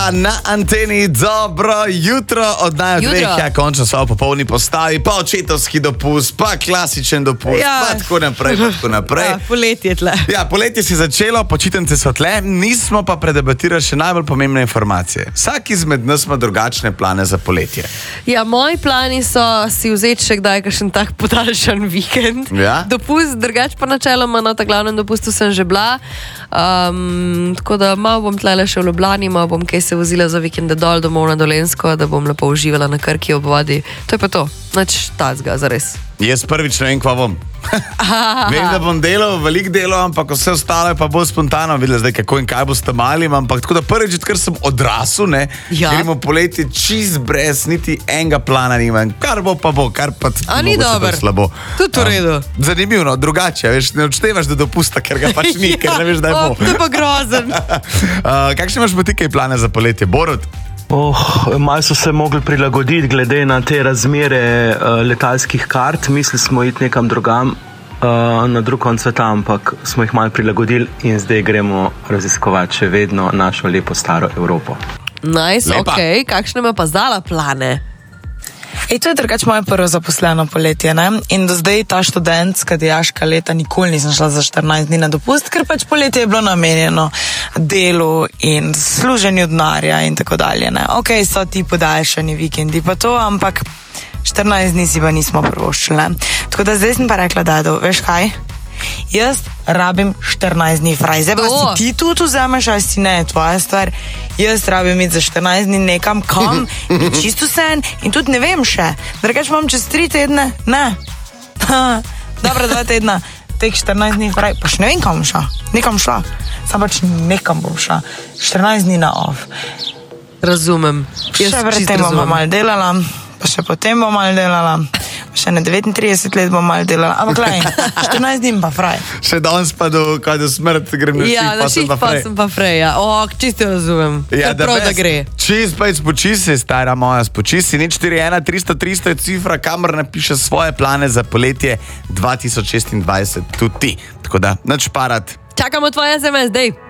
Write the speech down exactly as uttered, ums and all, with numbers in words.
Eva na anteni, dobro jutro, od naj dveh, ja, končno so v popolni postavi, pa očetovski dopust, pa klasičen dopust, ja. pa tako naprej, pa tako naprej. Ja, poletje tle. Ja, poletje si začelo, počitnice so tle, nismo pa predebatirali še najbolj pomembne informacije. Vsak izmed nas ima drugačne plane za poletje. Ja, moji plani so si vzeti še kdaj kakšen tak podaljšan vikend. Ja? Dopust, drugač pa načeloma na ta glavnem dopustu sem že bila. Um, tako da malo bom tlele še v Ljubljani, malo bom kaj se vozila za vikende dol domov na Dolenjsko, da bom lepo uživala na Krki ob vodi. To je pa to, nič tazga, zares. Jaz prvič ne vem, kva bom. Vem, da bom delal, veliko delo, ampak vse ostalo je pa bolj spontano. Videla zdaj, kako in kaj boste mali, ampak tako da prvič, ker sem odrasel, ne, ja. gremo poleti čist brez, niti enega plana nimam. Kar bo pa bo, kar pa A ni dober. Slabo. Tudi v redu. Um, zanimivo, drugače, veš, ne odštevaš do dopusta, ker ga pač ni, ker ne veš, da je bo. Oh, to je pa grozen. uh, kakšne imaš pa ti kaj plane za poletje, Borut? Oh, malo so se mogli prilagoditi glede na te razmere uh, letalskih kart. Mislili smo iti nekam drugam, uh, na drug konec sveta, ampak smo jih malo prilagodili in zdaj gremo raziskovati še vedno našo lepo staro Evropo. Nice, ok. Kakšne ima pa zdala plane? Ej, to je drugače moje prvo zaposleno poletje, ne? In do zdaj ta študentska dijaška leta nikoli nisem šla za štirinajst dni na dopust, ker pač poletje je bilo namenjeno delu in služenju denarja in tako dalje, ne? Ok, so ti podaljšani vikendi pa to, ampak štirinajst dni si pa nismo prvoščili, ne? Tako da zdaj sem pa rekla, da do, veš kaj? Jaz rabim štirinajst dni fraj. Zdaj pa si ti tudi vzameš, ali si ne, tvoja stvar. Jaz rabim iti za štirinajst dni nekam, kam, in čisto sen, in tudi ne vem še. Drugač imam čez tri tedne, ne. Dobra, dva tedna, teh štirinajst dni fraj, pa še ne vem, kam bom šla. Nekam šla, sam pač nekam bom šla. štirinajst dni na off. Razumem. Še pred tem bom malo delala, pa še potem bom malo delala. Še na devetintrideset let bom malo delala, ampak lej, štirinajst dni pa fraj. Še danes pa do, kaj do smrt grem na ših, ja, pa sem pa fraj. Ja, na ših pa sem pa fraj, ja. O, čisto razumem. Ja, da prav, da gre. Čist pa spočisi, stara moja, spočisi. Nič štiri ena tristo tristo je cifra, kamor napiše svoje plane za poletje dva tisoč šestindvajset, tudi ti. Tako da, nič parat. Čakamo tvoje S M S, dej.